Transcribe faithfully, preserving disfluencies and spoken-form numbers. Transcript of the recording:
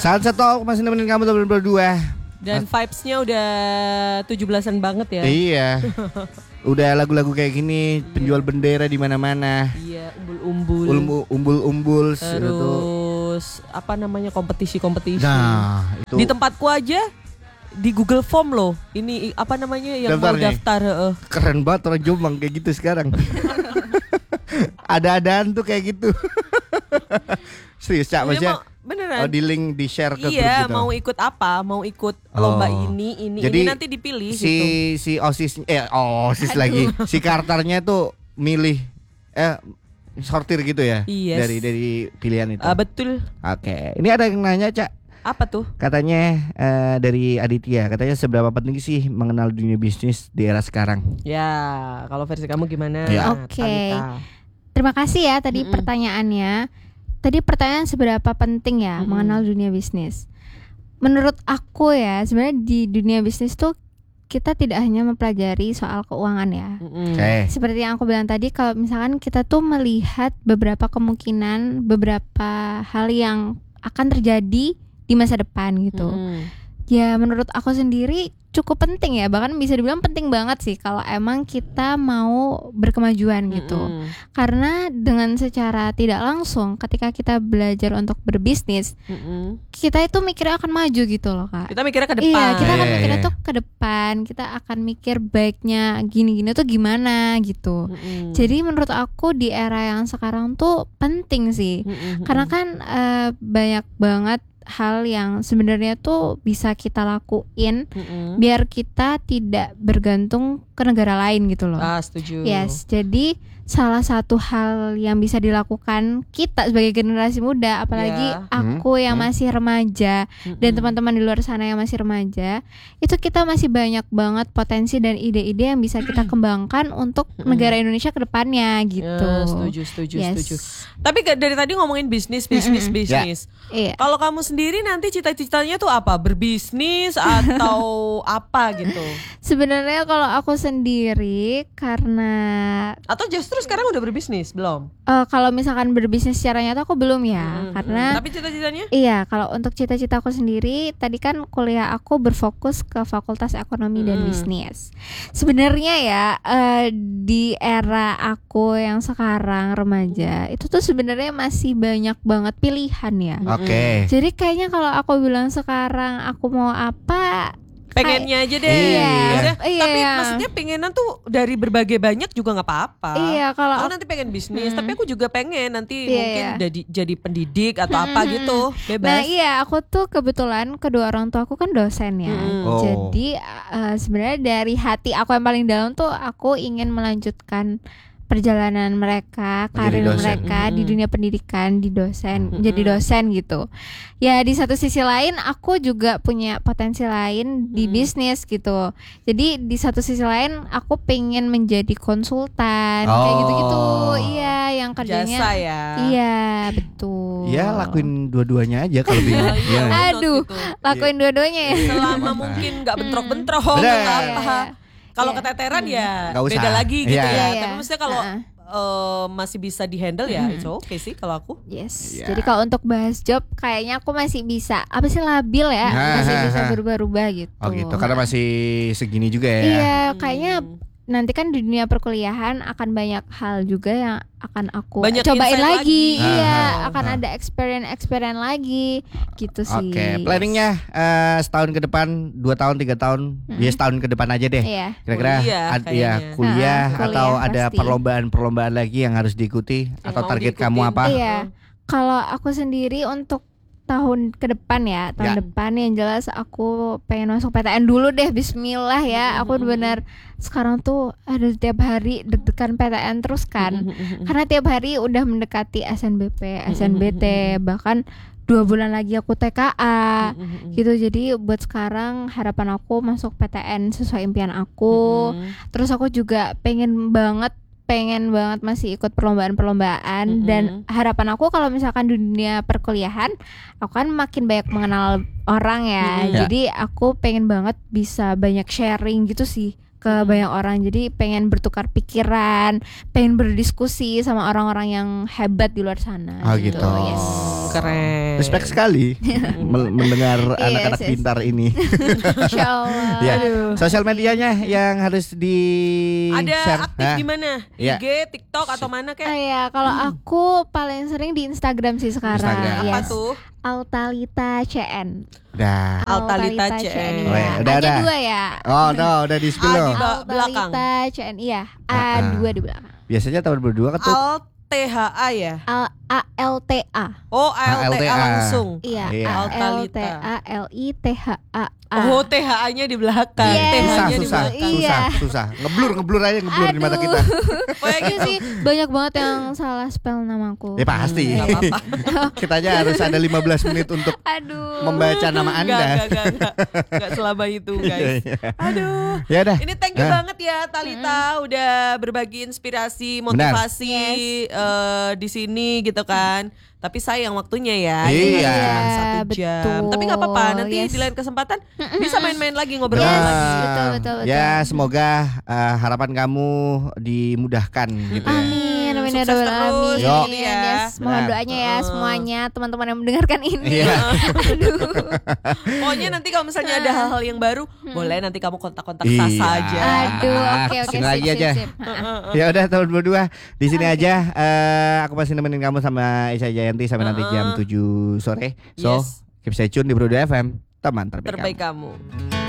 Saat satu aku masih nemenin kamu tahun dua ribu dua puluh dua. Dan vibes-nya udah tujuh belasan banget ya. Iya. Udah lagu-lagu kayak gini, penjual bendera di mana-mana. Iya, umbul-umbul. Ulmu- Umbul-umbul Terus apa namanya kompetisi-kompetisi. Nah, itu. Di tempatku aja di Google Form loh. Ini apa namanya yang mau Daftarnya. daftar, heeh. Keren banget orang Jombang kayak gitu sekarang. Ada-adaan tuh kayak gitu. Serius Cak, maksudnya beneran. Oh, di link di share ke iya, grup gitu. mau ikut apa? Mau ikut lomba Oh. ini, ini, Jadi, ini nanti dipilih si gitu. si OSIS eh OSIS Aduh. lagi. Si Carternya tuh milih eh sortir gitu ya Yes. dari dari pilihan itu. Ah, betul. Oke. Ini ada yang nanya, Cak. Apa tuh? Katanya eh, dari Aditya, katanya seberapa penting sih mengenal dunia bisnis di era sekarang? Ya, kalau versi kamu gimana? Ya. Oke. Talita? Terima kasih ya tadi Mm-mm. pertanyaannya. Tadi pertanyaan seberapa penting ya Mm-mm. mengenal dunia bisnis. Menurut aku ya, sebenarnya di dunia bisnis tuh kita tidak hanya mempelajari soal keuangan ya. Mm-mm. Oke. Seperti yang aku bilang tadi, kalau misalkan kita tuh melihat beberapa kemungkinan, beberapa hal yang akan terjadi di masa depan gitu. Mm-mm. Ya menurut aku sendiri cukup penting ya, bahkan bisa dibilang penting banget sih kalau emang kita mau berkemajuan gitu. Mm-mm. Karena dengan secara tidak langsung ketika kita belajar untuk berbisnis, Mm-mm. kita itu mikirnya akan maju gitu loh Kak. Kita mikirnya ke depan. Iya, kita akan Iya, mikirnya iya. tuh ke depan, kita akan mikir baiknya gini-gini tuh gimana gitu. Mm-mm. Jadi menurut aku di era yang sekarang tuh penting sih. Mm-mm. Karena kan eh, banyak banget hal yang sebenarnya tuh bisa kita lakuin Mm-mm. biar kita tidak bergantung ke negara lain gitu loh. Ah, setuju. Yes, jadi salah satu hal yang bisa dilakukan kita sebagai generasi muda, apalagi Ya. aku yang Hmm. masih remaja Mm-mm. dan teman-teman di luar sana yang masih remaja, itu kita masih banyak banget potensi dan ide-ide yang bisa kita kembangkan untuk Mm-mm. negara Indonesia ke depannya gitu. Ya, setuju, setuju, Yes. setuju. Tapi ke- dari tadi ngomongin bisnis, bisnis, Mm-mm. bisnis. Iya. Kalau kamu sendiri nanti cita-citanya tuh apa? Berbisnis atau apa gitu? Sebenarnya kalau aku sendiri karena Atau justru sekarang udah berbisnis belum? eh, kalau misalkan berbisnis secara nyata aku belum ya, Mm-mm. karena Tapi cita-citanya? iya, kalau untuk cita-cita aku sendiri, tadi kan kuliah aku berfokus ke Fakultas Ekonomi dan Hmm. Bisnis. Sebenarnya ya eh, di era aku yang sekarang remaja, itu tuh sebenarnya masih banyak banget pilihan ya. Oke. Jadi kayaknya kalau aku bilang sekarang aku mau apa, Pengennya aja deh. Iya. Maksudnya, Iya. Tapi maksudnya pengenan tuh dari berbagai banyak juga nggak apa-apa. iya kalau Aku aku, nanti pengen bisnis, Hmm. tapi aku juga pengen nanti Iya, mungkin iya. jadi jadi pendidik atau apa Hmm. gitu, bebas. nah iya aku tuh kebetulan kedua orang tua aku kan dosen ya. Mm. Oh. Jadi eh, sebenarnya dari hati aku yang paling dalam tuh aku ingin melanjutkan perjalanan mereka, Menjadi karir dosen. mereka di Mm-mm. dunia pendidikan, di dosen, Mm-mm. jadi dosen gitu. Ya di satu sisi lain aku juga punya potensi lain di Mm. bisnis gitu. Jadi di satu sisi lain aku pengen menjadi konsultan kayak Oh. gitu-gitu. Iya, yang kerjanya Jasa ya. iya, betul. Ya lakuin dua-duanya aja kalau bingung. Iya, Iya. why not Aduh. gitu. Lakuin dua-duanya ya. Selama mungkin nggak bentrok-bentrok, Bener. nggak Iya, apa. iya. Kalau Iya. keteteran ya Nggak usah. beda lagi gitu Iya. ya. Iya, Tapi iya. maksudnya kalau Heeh. eh, masih bisa dihandle ya, Mm-mm. it's okay sih kalau aku. Yes. Iya. Jadi kalau untuk bahas job kayaknya aku masih bisa apa sih labil ya, Nah, masih ha, bisa ha. berubah-ubah gitu. Oh gitu, karena masih segini juga ya. Iya, kayaknya Hmm. nanti kan di dunia perkuliahan akan banyak hal juga yang akan aku Banyak cobain insight lagi. lagi. Iya, Ah, akan ah. ada experience-experience lagi gitu sih. Oke, planningnya eh, setahun ke depan, dua tahun, tiga tahun, ya setahun ke depan aja deh. Iya. Kira-kira Kuliah ad- ya kayaknya. kuliah Ah, kuliah atau ada pasti. perlombaan-perlombaan lagi yang harus diikuti Yang atau mau target diikutin. kamu apa? Iya. Kalau aku sendiri untuk tahun ke depan ya, tahun Ya. depan yang jelas aku pengen masuk P T N dulu deh, bismillah ya. Aku benar sekarang tuh ada tiap hari deg-degan P T N terus kan. Karena tiap hari udah mendekati S N B P, S N B T, bahkan dua bulan lagi aku T K A gitu. Jadi buat sekarang harapan aku masuk P T N sesuai impian aku. Terus aku juga pengen banget pengen banget masih ikut perlombaan-perlombaan. Mm-mm. Dan harapan aku kalau misalkan di dunia perkuliahan aku kan makin banyak mengenal orang ya. Mm-mm. Ya. Jadi aku pengen banget bisa banyak sharing gitu sih ke Mm-mm. banyak orang. Jadi pengen bertukar pikiran, pengen berdiskusi sama orang-orang yang hebat di luar sana. Oh gitu. Yes. Keren. Respect sekali mel- mendengar Iya, anak-anak sis. pintar ini. Insya Allah. Ya. Sosial medianya yang harus di Ada share. aktif Hah? di mana? Iya. I G, TikTok atau mana Ah, kayak? ya, kalau aku paling sering di Instagram sih sekarang. Instagram. Apa Yes. tuh? Altalita C N. Dah. Altalita C N. iya. Oh, ya, udah, A-nya udah. dua ya. Oh no, udah di spill Ah, loh. di ba- belakang. Altalita C N, iya. Ah, ah. A dua di belakang. Biasanya tahun berdua ketuk. Al T H A ya? Al A L T A. Oh, A L T A A L T A. langsung. Iya, Iya. A L T Altalita. A L I T H A A. Oh, T H A-nya di belakang. Yes. T Susah, H-nya di susah, belakang. Iya. susah, susah. Ngeblur, ngeblur aja, ngeblur di mata Aduh. kita. Kayak Iya gitu. sih, banyak banget yang salah spell namaku. Ya pasti. Nggak apa-apa. Kita aja harus ada lima belas menit untuk Aduh. membaca nama Enggak, Anda. enggak, enggak, enggak. Enggak selama itu, guys. Aduh. Ya udah. Ini thank you Hah? banget ya Talita udah berbagi inspirasi, Benar. motivasi eh, di sini gitu kan. Tapi sayang waktunya ya. Iya. Cuma satu jam. betul. Tapi nggak apa-apa. Nanti Yes. di lain kesempatan bisa main-main lagi ngobrol Yes, lagi. betul, betul, betul. Ya semoga uh, harapan kamu dimudahkan gitu ya. Amin, amin, ya Sukses rabbal terus alamin. Yo. ya. Yes, mohon Benar. doanya ya Heeh. semuanya teman-teman yang mendengarkan ini. Iya. Aduh. Pokoknya nanti kalau misalnya ada hal-hal yang baru, boleh nanti kamu kontak-kontak Iya. Sasa aja. Aduh, oke oke Sini sip, lagi sip, aja. sip. Heeh. Ya udah tahun berdua di sini aja. Eh, aku masih nemenin kamu sama Isya Jayanti sampai nanti jam tujuh sore. So Yes. keep stay tune di Bro dua F M, teman terbaik. Terbaik kamu. kamu.